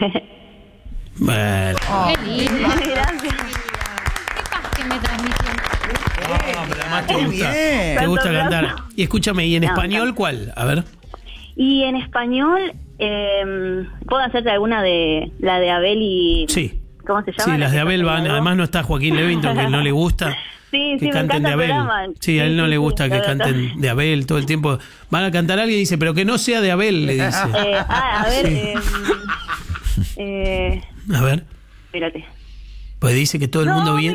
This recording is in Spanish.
Bueno. Qué lindo. Gracias. Qué paz que me transmitieron. Pero además Qué bien. te gusta Tanto cantar. aplauso. Y escúchame, ¿y en No, español encanta. cuál? A ver. Y en español, ¿puedo hacerte alguna de la de Abel y... Sí. ¿Cómo se llama? Sí, las de Abel van. Además no está Joaquín Levington, que no le gusta. Sí, Que sí, me canten encanta de el Abel. programa. Sí, a él no le gusta que la verdad. canten de Abel todo el tiempo. Van a cantar a alguien y dice, pero que no sea de Abel, le dice. A ver, A ver. espérate. Pues dice que todo el No, mundo bien.